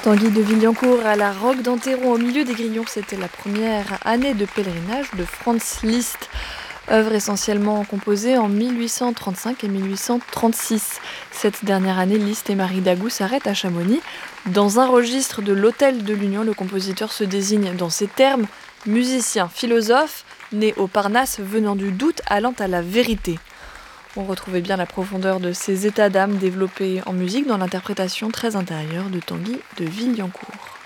Tanguy de Villancourt à la Roque d'Enterron au milieu des Grillons, c'était la première année de pèlerinage de Franz Liszt. Œuvre essentiellement composée en 1835 et 1836. Cette dernière année, Liszt et Marie Dagou s'arrêtent à Chamonix. Dans un registre de l'Hôtel de l'Union, le compositeur se désigne dans ces termes « musicien, philosophe, né au Parnasse, venant du doute, allant à la vérité ». On retrouvait bien la profondeur de ces états d'âme développés en musique dans l'interprétation très intérieure de Tanguy de Villancourt.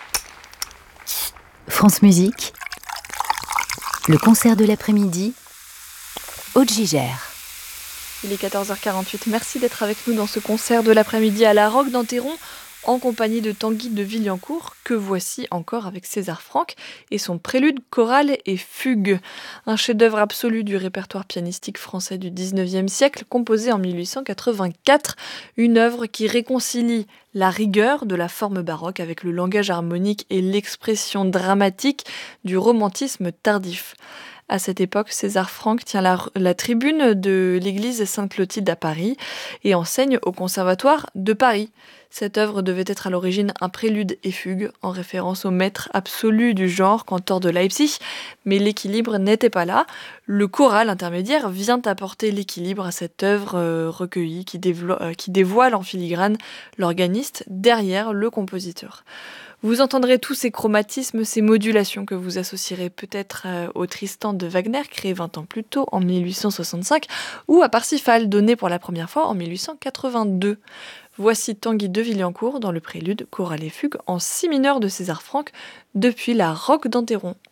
France Musique, le concert de l'après-midi, Aude Gigère. Il est 14h48, merci d'être avec nous dans ce concert de l'après-midi à la Roque d'Enterron, en compagnie de Tanguy de Villancourt, que voici encore avec César Franck et son prélude choral et fugue. Un chef-d'œuvre absolu du répertoire pianistique français du 19e siècle, composé en 1884, une œuvre qui réconcilie la rigueur de la forme baroque avec le langage harmonique et l'expression dramatique du romantisme tardif. À cette époque, César Franck tient la tribune de l'église Sainte-Clotilde à Paris et enseigne au Conservatoire de Paris. Cette œuvre devait être à l'origine un prélude et fugue, en référence au maître absolu du genre, Cantor de Leipzig, mais l'équilibre n'était pas là. Le choral intermédiaire vient apporter l'équilibre à cette œuvre recueillie qui dévoile en filigrane l'organiste derrière le compositeur. Vous entendrez tous ces chromatismes, ces modulations que vous associerez peut-être au Tristan de Wagner, créé 20 ans plus tôt, en 1865, ou à Parsifal, donné pour la première fois en 1882. Voici Tanguy de Villancourt dans le prélude choral et fugue en si mineur de César Franck depuis la Roque d'Enterron.